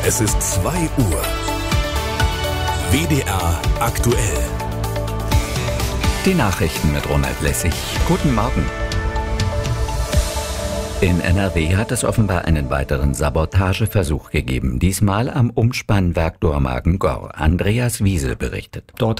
Es ist 2 Uhr. WDR aktuell. Die Nachrichten mit Ronald Lessig. Guten Morgen. In NRW hat es offenbar einen weiteren Sabotageversuch gegeben, diesmal am Umspannwerk Dormagen-Gorr. Andreas Wiese berichtet. Dort